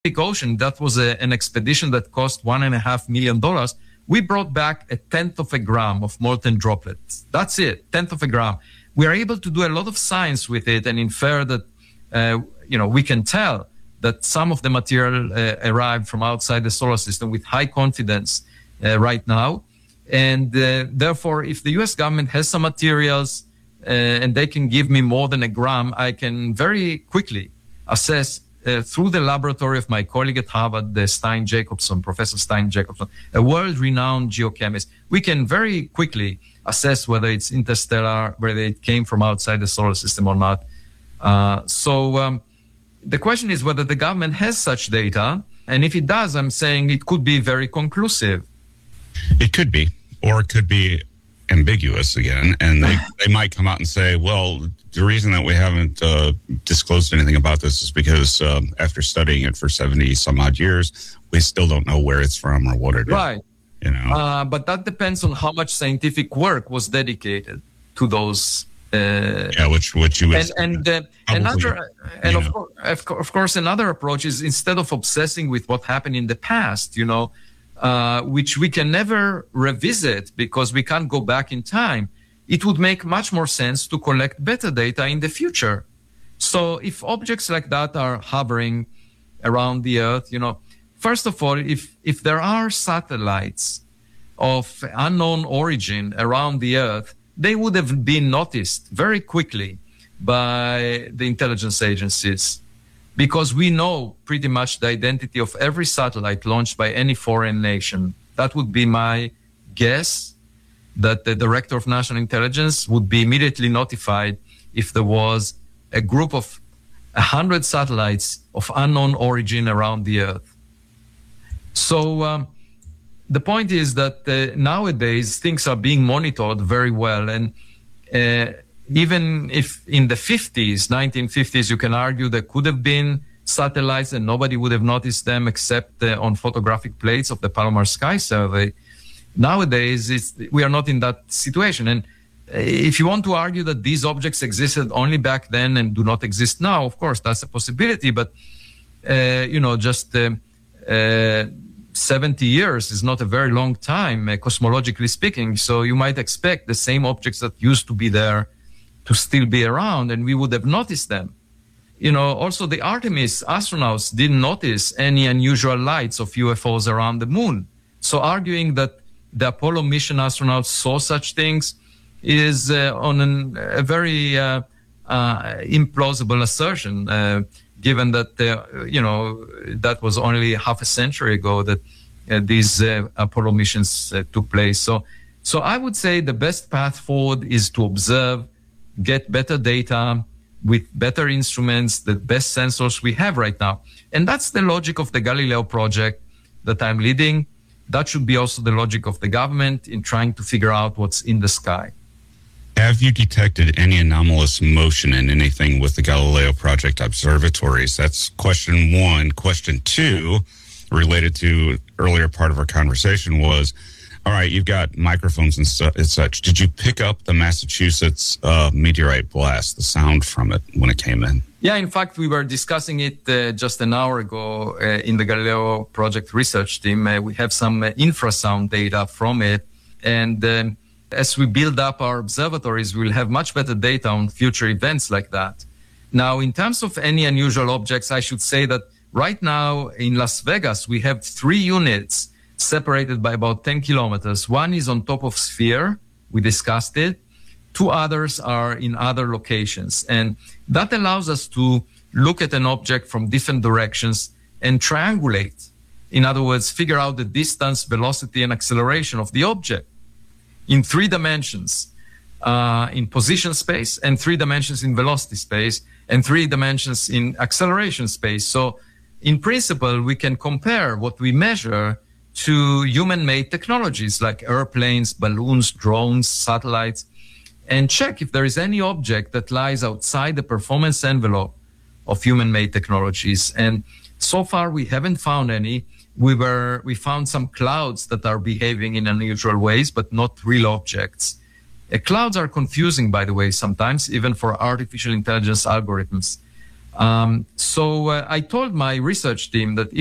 Ocean, that was an expedition that cost $1.5 million. We brought back 1/10 of a gram of molten droplets. That's it, 1/10 of a gram. We are able to do a lot of science with it and infer that, we can tell that some of the material arrived from outside the solar system with high confidence right now. And therefore, if the US government has some materials and they can give me more than a gram, I can very quickly assess through the laboratory of my colleague at Harvard, Professor Stein Jacobson, a world-renowned geochemist. We can very quickly assess whether it's interstellar, whether it came from outside the solar system or not. The question is whether the government has such data. And if it does, I'm saying it could be very conclusive. It could be, or it could be ambiguous again. And they might come out and say, well, the reason that we haven't disclosed anything about this is because after studying it for 70 some odd years, we still don't know where it's from or what it is. Right. But that depends on how much scientific work was dedicated to those. Which you would. Of course, another approach is instead of obsessing with what happened in the past, which we can never revisit because we can't go back in time, it would make much more sense to collect better data in the future. So if objects like that are hovering around the Earth, first of all, if there are satellites of unknown origin around the Earth, they would have been noticed very quickly by the intelligence agencies, because we know pretty much the identity of every satellite launched by any foreign nation. That would be my guess, that the Director of National Intelligence would be immediately notified if there was a group of 100 satellites of unknown origin around the Earth. So the point is that nowadays things are being monitored very well. And even if in the 1950s, you can argue there could have been satellites and nobody would have noticed them except on photographic plates of the Palomar Sky Survey. Nowadays, we are not in that situation. And if you want to argue that these objects existed only back then and do not exist now, of course, that's a possibility. But, 70 years is not a very long time, cosmologically speaking. So you might expect the same objects that used to be there to still be around, and we would have noticed them. Also the Artemis astronauts didn't notice any unusual lights of UFOs around the moon. So arguing that the Apollo mission astronauts saw such things is on a very implausible assertion, given that, that was only half a century ago that these Apollo missions took place. So I would say the best path forward is to observe, get better data with better instruments, the best sensors we have right now. And that's the logic of the Galileo project that I'm leading. That should be also the logic of the government in trying to figure out what's in the sky. Have you detected any anomalous motion in anything with the Galileo Project observatories? That's question one. Question two, related to earlier part of our conversation, was, all right, you've got microphones and such. Did you pick up the Massachusetts meteorite blast, the sound from it when it came in? Yeah, in fact, we were discussing it just an hour ago in the Galileo Project research team. We have some infrasound data from it. And as we build up our observatories, we'll have much better data on future events like that. Now, in terms of any unusual objects, I should say that right now in Las Vegas, we have 3 units separated by about 10 kilometers. One is on top of Sphere. We discussed it. 2 others are in other locations. And that allows us to look at an object from different directions and triangulate. In other words, figure out the distance, velocity, and acceleration of the object in 3 dimensions, in position space, and 3 dimensions in velocity space, and 3 dimensions in acceleration space. So in principle, we can compare what we measure to human-made technologies like airplanes, balloons, drones, satellites, and check if there is any object that lies outside the performance envelope of human-made technologies. And so far, we haven't found any. We found some clouds that are behaving in unusual ways, but not real objects. Clouds are confusing, by the way, sometimes, even for artificial intelligence algorithms. So I told my research team that